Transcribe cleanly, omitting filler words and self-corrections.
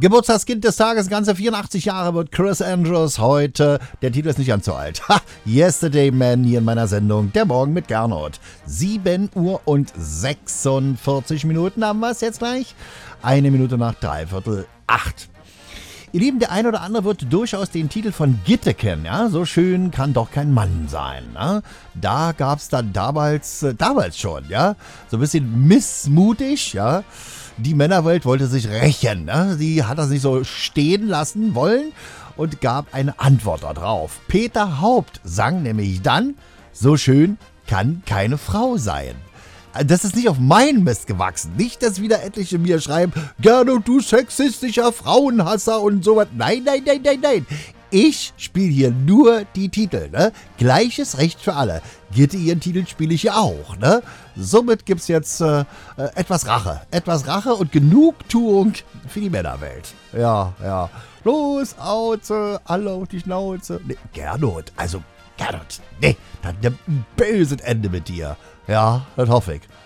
Geburtstagskind des Tages, ganze 84 Jahre wird Chris Andrews heute. Der Titel ist nicht ganz so alt. Yesterday Man hier in meiner Sendung. Der Morgen mit Gernot. 7 Uhr und 46 Minuten haben wir es jetzt gleich. 1 Minute nach 7:45. Ihr Lieben, der eine oder andere wird durchaus den Titel von Gitte kennen. Ja? So schön kann doch kein Mann sein. Ne? Da gab es dann damals schon, ja, so ein bisschen missmutig, ja. Die Männerwelt wollte sich rächen. Ne? Sie hat das nicht so stehen lassen wollen und gab eine Antwort darauf. Peter Haupt sang nämlich dann, so schön kann keine Frau sein. Das ist nicht auf meinen Mist gewachsen. Nicht, dass wieder etliche mir schreiben, Gernot, du sexistischer Frauenhasser und sowas. Nein. Ich spiele hier nur die Titel, ne? Gleiches Recht für alle. Gitte, ihren Titel spiele ich hier auch, ne? Somit gibt's jetzt etwas Rache und Genugtuung für die Männerwelt. Ja. Los, Auze, alle auf die Schnauze. Nee, Gernot, nee, dann nimmt ein böses Ende mit dir. Ja, das hoffe ich.